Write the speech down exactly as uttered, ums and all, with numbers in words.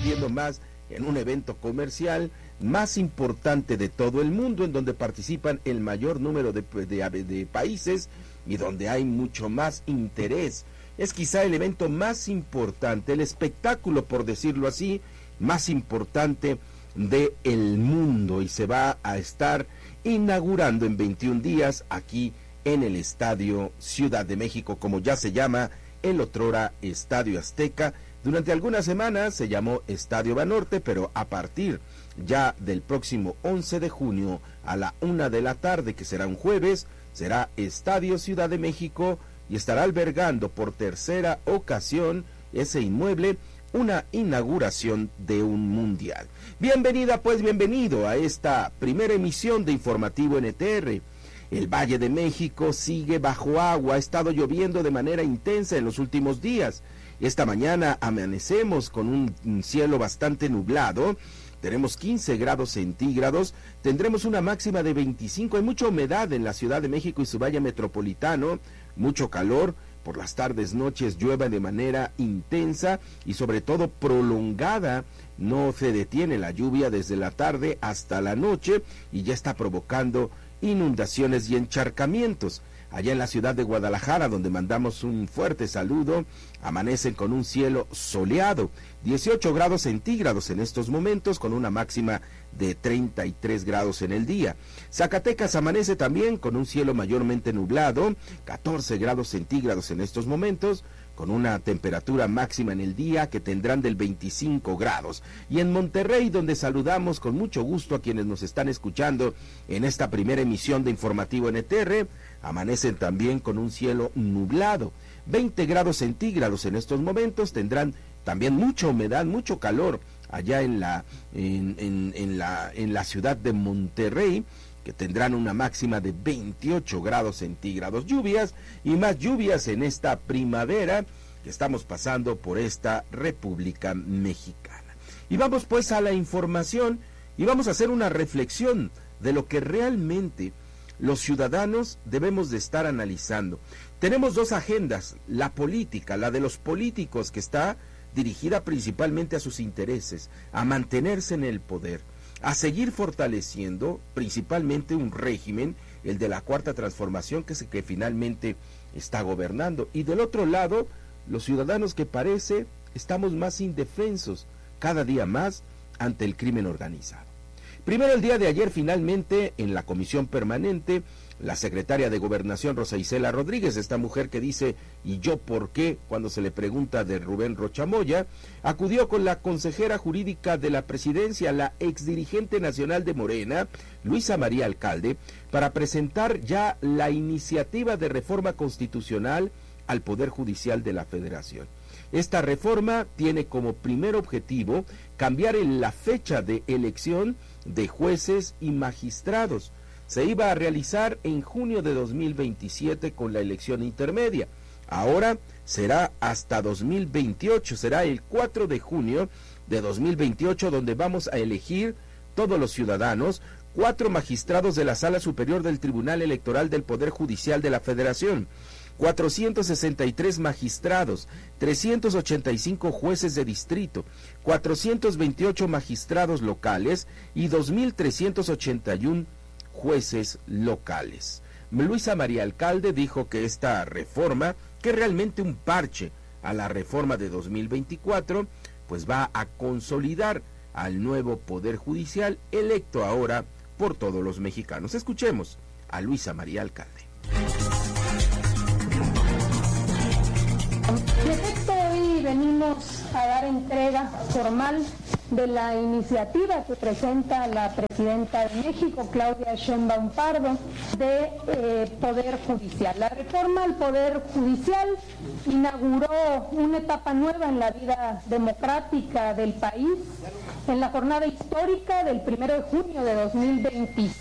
convirtiendo más en un evento comercial más importante de todo el mundo, en donde participan el mayor número de, de, de países y donde hay mucho más interés. Es quizá el evento más importante, el espectáculo, por decirlo así, más importante del mundo, y se va a estar inaugurando en veintiún días aquí en el Estadio Ciudad de México, como ya se llama el otrora Estadio Azteca. Durante algunas semanas se llamó Estadio Banorte, pero a partir ya del próximo once de junio a la una de la tarde, que será un jueves, será Estadio Ciudad de México y estará albergando por tercera ocasión ese inmueble una inauguración de un mundial. Bienvenida, pues bienvenido a esta primera emisión de Informativo N T R. El Valle de México sigue bajo agua, ha estado lloviendo de manera intensa en los últimos días. Esta mañana amanecemos con un cielo bastante nublado, tenemos quince grados centígrados, tendremos una máxima de veinticinco, hay mucha humedad en la Ciudad de México y su valle metropolitano, mucho calor, por las tardes, noches llueve de manera intensa y sobre todo prolongada, no se detiene la lluvia desde la tarde hasta la noche y ya está provocando inundaciones y encharcamientos. Allá en la ciudad de Guadalajara, donde mandamos un fuerte saludo, amanecen con un cielo soleado, dieciocho grados centígrados en estos momentos, con una máxima de treinta y tres grados en el día. Zacatecas amanece también con un cielo mayormente nublado, catorce grados centígrados en estos momentos, con una temperatura máxima en el día que tendrán del veinticinco grados. Y en Monterrey, donde saludamos con mucho gusto a quienes nos están escuchando en esta primera emisión de Informativo N T R, amanecen también con un cielo nublado, veinte grados centígrados en estos momentos, tendrán también mucha humedad, mucho calor allá en la, en, en, en la, en la ciudad de Monterrey, que tendrán una máxima de veintiocho grados centígrados, lluvias y más lluvias en esta primavera que estamos pasando por esta República Mexicana. Y vamos pues a la información y vamos a hacer una reflexión de lo que realmente los ciudadanos debemos de estar analizando. Tenemos dos agendas, la política, la de los políticos, que está dirigida principalmente a sus intereses, a mantenerse en el poder, a seguir fortaleciendo principalmente un régimen, el de la Cuarta Transformación, que es el que finalmente está gobernando. Y del otro lado, los ciudadanos que parece estamos más indefensos cada día más ante el crimen organizado. Primero, el día de ayer, finalmente, en la comisión permanente, la secretaria de Gobernación, Rosa Isela Rodríguez, esta mujer que dice, ¿y yo por qué?, cuando se le pregunta de Rubén Rocha Moya, acudió con la consejera jurídica de la presidencia, la exdirigente nacional de Morena, Luisa María Alcalde, para presentar ya la iniciativa de reforma constitucional al Poder Judicial de la Federación. Esta reforma tiene como primer objetivo cambiar en la fecha de elección de jueces y magistrados. Se iba a realizar en junio de dos mil veintisiete con la elección intermedia. Ahora será hasta dos mil veintiocho, será el cuatro de junio de dos mil veintiocho donde vamos a elegir todos los ciudadanos, cuatro magistrados de la Sala Superior del Tribunal Electoral del Poder Judicial de la Federación, cuatrocientos sesenta y tres magistrados, trescientos ochenta y cinco jueces de distrito, cuatrocientos veintiocho magistrados locales y dos mil trescientos ochenta y uno jueces locales. Luisa María Alcalde dijo que esta reforma, que es realmente un parche a la reforma de dos mil veinticuatro, pues va a consolidar al nuevo Poder Judicial electo ahora por todos los mexicanos. Escuchemos a Luisa María Alcalde. En efecto, hoy venimos a dar entrega formal de la iniciativa que presenta la presidenta de México, Claudia Sheinbaum Pardo, de eh, Poder Judicial. La reforma al Poder Judicial inauguró una etapa nueva en la vida democrática del país, en la jornada histórica del primero de junio de dos mil veintiséis.